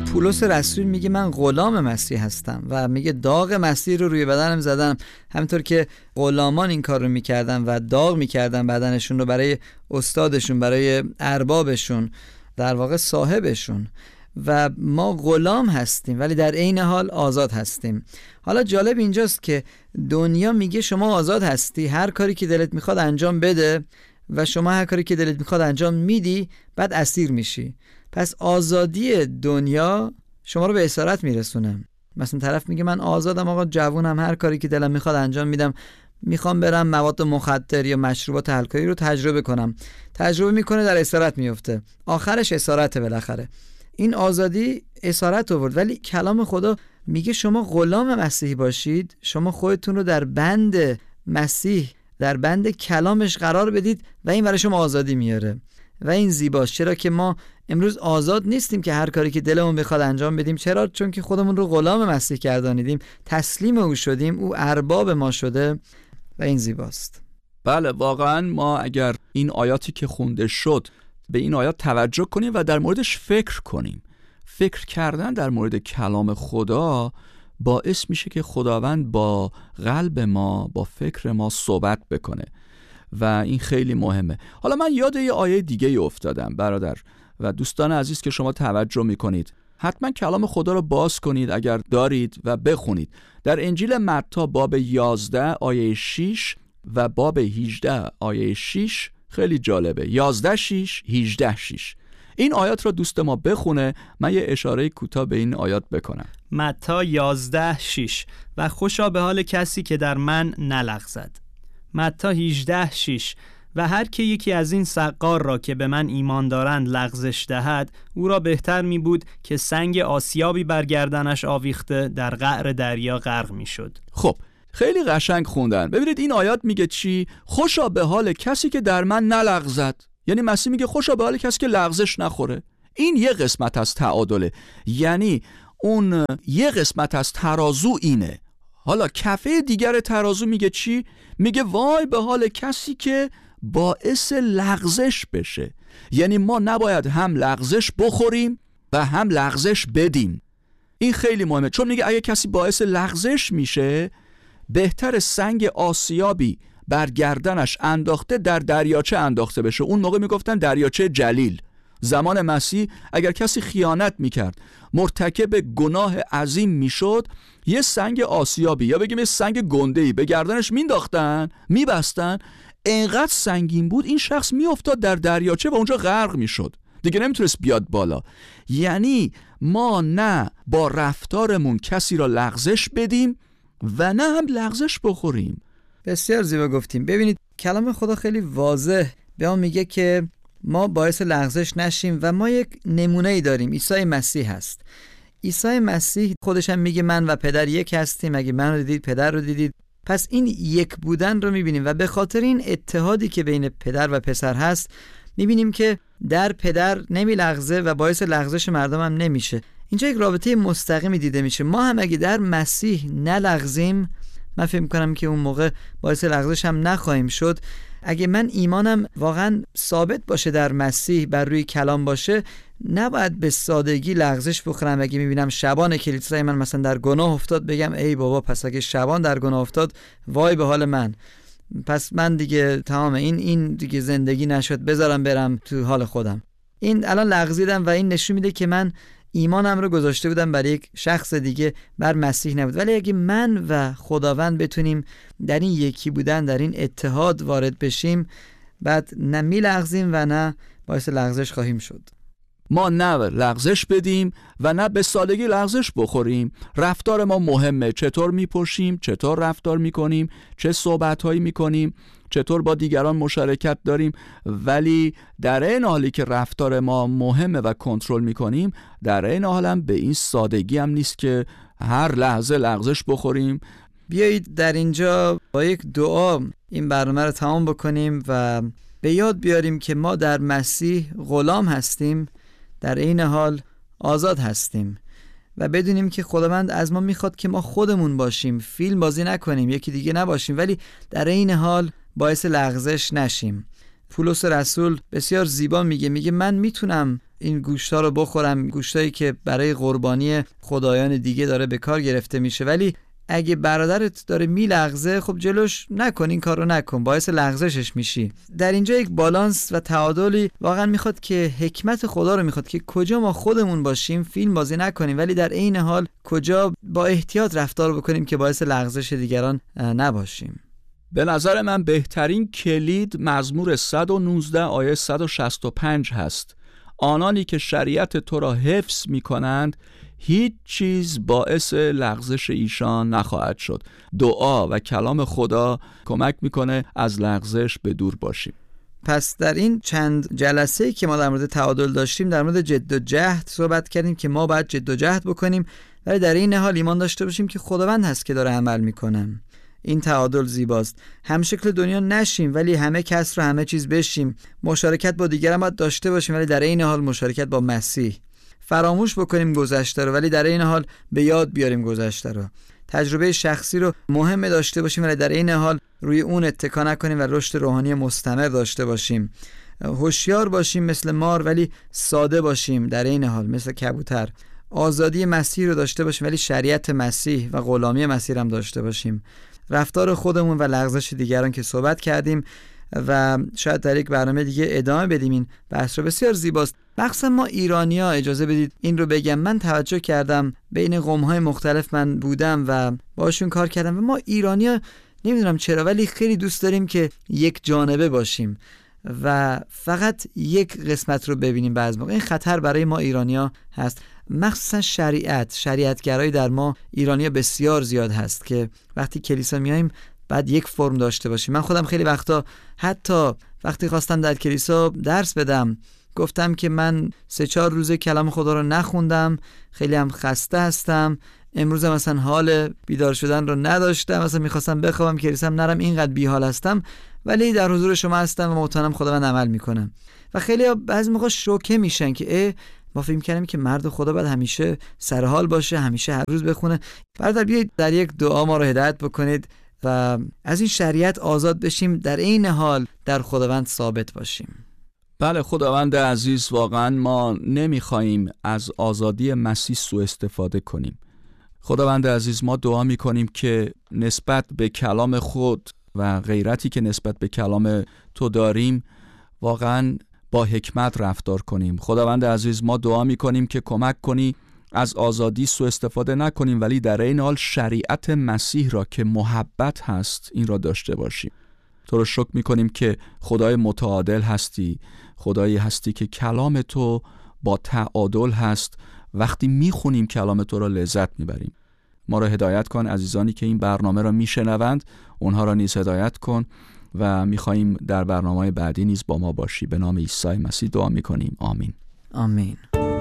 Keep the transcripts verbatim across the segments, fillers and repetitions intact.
پولس رسول میگه من غلام مسیح هستم و میگه داغ مسیح رو روی بدنم زدم، همونطور که غلامان این کار رو میکردن و داغ میکردن بدنشون رو برای استادشون، برای اربابشون، در واقع صاحبشون. و ما غلام هستیم ولی در عین حال آزاد هستیم. حالا جالب اینجاست که دنیا میگه شما آزاد هستی، هر کاری که دلت میخواد انجام بده و شما هر کاری که دلت میخواد انجام میدی، بعد اسیر میشی. پس آزادی دنیا شما رو به اسارت میرسونه. مثلا طرف میگه من آزادم آقا، جوونم، هر کاری که دلم میخواد انجام میدم، میخوام برم مواد مخدر یا مشروبات الکلی رو تجربه کنم، تجربه میکنه، در اسارت میفته، آخرش اسارته بالاخره. این آزادی اسارت آورد. ولی کلام خدا میگه شما غلام مسیحی باشید، شما خودتون رو در بند مسیح، در بند کلامش قرار بدید و این برای شما آزادی میاره. و این زیباست. چرا که ما امروز آزاد نیستیم که هر کاری که دلمون بخواد انجام بدیم. چرا؟ چون که خودمون رو غلام مسیح گردانیدیم، تسلیم او شدیم، او ارباب ما شده و این زیباست. بله، واقعا ما اگر این آیاتی که خونده شد به این آیات توجه کنیم و در موردش فکر کنیم، فکر کردن در مورد کلام خدا باعث میشه که خداوند با قلب ما، با فکر ما صحبت بکنه و این خیلی مهمه. حالا من یاد یه آیه دیگه ای افتادم برادر و دوستان عزیز که شما توجه میکنید، حتما کلام خدا رو باز کنید اگر دارید و بخونید. در انجیل متی باب یازده آیه شش و باب هجده آیه شش خیلی جالبه. یازده شش، هجده شش. این آیات رو دوست ما بخونه، من یه اشاره کوتاه به این آیات بکنم. متی یازده شش: و خوشا به حال کسی که در من نلغزد. متی هجده شش: و هر که یکی از این سقار را که به من ایمان دارند لغزش دهد، او را بهتر می بود که سنگ آسیابی بر گردنش آویخته در قعر دریا غرق می شد. خب خیلی قشنگ خوندن. ببینید این آیات میگه چی؟ خوشا به حال کسی که در من نلغزد. یعنی مسیح میگه خوشا به حال کسی که لغزش نخوره. این یه قسمت از تعادله، یعنی اون یه قسمت از ترازو اینه. حالا کفه دیگر ترازو میگه چی؟ میگه وای به حال کسی که باعث لغزش بشه. یعنی ما نباید هم لغزش بخوریم و هم لغزش بدیم. این خیلی مهمه، چون میگه اگه کسی باعث لغزش میشه، بهتر سنگ آسیابی بر گردنش انداخته در دریاچه انداخته بشه. اون موقع میگفتن دریاچه جلیل. زمان مسیح اگر کسی خیانت میکرد، مرتکب گناه عظیم میشد، یه سنگ آسیابی یا بگیم یه سنگ گنده‌ای به گردنش مینداختن، میبستن، انقدر سنگین بود این شخص میافتاد در دریاچه و اونجا غرق میشد، دیگه نمیتونست بیاد بالا. یعنی ما نه با رفتارمون کسی را لغزش بدیم و نه هم لغزش بخوریم. بسیار زیبا گفتیم. ببینید کلام خدا خیلی واضح به ما میگه که ما باعث لغزش نشیم و ما یک نمونه ای داریم، عیسی مسیح هست. عیسی مسیح خودش هم میگه من و پدر یک هستیم، اگه من رو دیدید پدر رو دیدید. پس این یک بودن رو میبینیم و به خاطر این اتحادی که بین پدر و پسر هست میبینیم که در پدر نمیلغزه و باعث لغزش مردم هم نمیشه. اینجا یک رابطه مستقیمی دیده میشه. ما هم اگه در مسیح نلغزیم، من فکر میکنم که اون موقع باعث لغزش هم نخواهیم شد. اگه من ایمانم واقعا ثابت باشه در مسیح، بر روی کلام باشه، نباید به سادگی لغزش بخورم. اگه میبینم شبان کلیسای من مثلا در گناه افتاد، بگم ای بابا پس اگه شبان در گناه افتاد وای به حال من، پس من دیگه تمام، این این دیگه زندگی نشد، بذارم برم تو حال خودم. این الان لغزیدم و این نشون میده که من ایمانم رو گذاشته بودم بر یک شخص دیگه، بر مسیح نبود. ولی اگه من و خداوند بتونیم در این یکی بودن، در این اتحاد وارد بشیم، بعد نه می لغزیم و نه باعث لغزش خواهیم شد. ما نه لغزش بدیم و نه به سادگی لغزش بخوریم. رفتار ما مهمه، چطور میپوشیم، چطور رفتار میکنیم، چه صحبتهایی میکنیم، چطور با دیگران مشارکت داریم. ولی در این حالی که رفتار ما مهمه و کنترل میکنیم، در این حال هم به این سادگی هم نیست که هر لحظه لغزش بخوریم. بیایید در اینجا با یک دعا این برنامه رو تمام بکنیم و به یاد بیاریم که ما در مسیح غلام هستیم، در این حال آزاد هستیم و بدونیم که خداوند از ما میخواد که ما خودمون باشیم، فیلم بازی نکنیم، یکی دیگه نباشیم، ولی در این حال باعث لغزش نشیم. پولس رسول بسیار زیبا میگه میگه من میتونم این گوشتا رو بخورم، گوشتایی که برای قربانی خدایان دیگه داره به کار گرفته میشه، ولی اگه برادرت داره میلغزه خب جلوش نکن، این کار رو نکن، باعث لغزشش میشی. در اینجا یک بالانس و تعادلی واقعا میخواد که حکمت خدا رو میخواد که کجا ما خودمون باشیم فیلم بازی نکنیم، ولی در عین حال کجا با احتیاط رفتار بکنیم که باعث لغزش دیگران نباشیم. به نظر من بهترین کلید مزمور صد و نوزده آیه صد و شصت و پنج هست. آنانی که شریعت تو را حفظ میکنند هیچ چیز باعث لغزش ایشان نخواهد شد. دعا و کلام خدا کمک میکنه از لغزش به دور باشیم. پس در این چند جلسه که ما در مورد تعادل داشتیم در مورد جد و جهد صحبت کردیم که ما باید جد و جهد بکنیم، ولی در این حال ایمان داشته باشیم که خداوند هست که داره عمل میکنه. این تعادل زیباست. هم شکل دنیا نشیم ولی همه کس رو همه چیز بشیم. مشارکت با دیگران باید داشته باشیم ولی در این حال مشارکت با مسیح. فراموش بکنیم گذشته رو ولی در این حال به یاد بیاریم گذشته رو. تجربه شخصی رو مهم داشته باشیم ولی در این حال روی اون اتکا نکنیم و رشد روحانی مستمر داشته باشیم. هوشیار باشیم مثل مار ولی ساده باشیم در این حال مثل کبوتر. آزادی مسیح رو داشته باشیم ولی شریعت مسیح و غلامی مسیح هم داشته باشیم. رفتار خودمون و لغزش دیگران که صحبت کردیم و شاید در یک برنامه دیگه ادامه بدیم. این بحث رو بسیار زیباست. مخصوصا ما ایرانی‌ها، اجازه بدید این رو بگم، من توجه کردم بین قوم‌های مختلف من بودم و باشون کار کردم و ما ایرانی‌ها نمیدونم چرا ولی خیلی دوست داریم که یک جانبه باشیم و فقط یک قسمت رو ببینیم. بعضی موقع این خطر برای ما ایرانی‌ها هست، مخصوصا شریعت شریعتگرایی در ما ایرانی‌ها بسیار زیاد هست که وقتی کلیسا میایم بعد یک فرم داشته باشیم. من خودم خیلی وقتا حتی وقتی خواستم در کلیسا درس بدم گفتم که من سه چهار روزه کلام خدا رو نخوندم، خیلی هم خسته هستم، امروز مثلا حال بیدار شدن رو نداشتم، مثلا میخواستم بخوابم کلیسا نرم، اینقدر بیحال هستم، ولی در حضور شما هستم و مطمئنم خداوند عمل میکنم. و خیلی بعضی موقع شوکه میشن که اه ما فکر می‌کردیم که مرد خدا باید همیشه سر حال باشه، همیشه هر روز بخونه. برادر بیایید در یک دعا ما رو هدایت بکنید و از این شریعت آزاد بشیم، در این حال در خداوند ثابت باشیم. بله خداوند عزیز، واقعا ما نمیخواییم از آزادی مسیح سوء استفاده کنیم. خداوند عزیز، ما دعا میکنیم که نسبت به کلام خود و غیرتی که نسبت به کلام تو داریم واقعا با حکمت رفتار کنیم. خداوند عزیز، ما دعا میکنیم که کمک کنی از آزادی سوء استفاده نکنیم ولی در این حال شریعت مسیح را که محبت هست این را داشته باشیم. تو رو شکر میکنیم که خدای متعادل هستی، خدایی هستی که کلام تو با تعادل هست. وقتی میخونیم کلام تو را لذت میبریم. ما را هدایت کن، عزیزانی که این برنامه را میشنوند اونها را نیز هدایت کن و میخواییم در برنامه بعدی نیز با ما باشی. به نام عیسی مسیح دعا میکنیم، آمین. آمین.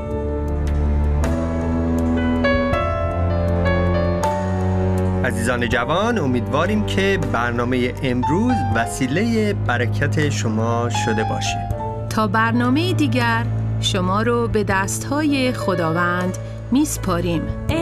عزیزان جوان، امیدواریم که برنامه امروز وسیله برکت شما شده باشه. تا برنامه دیگر شما رو به دستهای خداوند میسپاریم.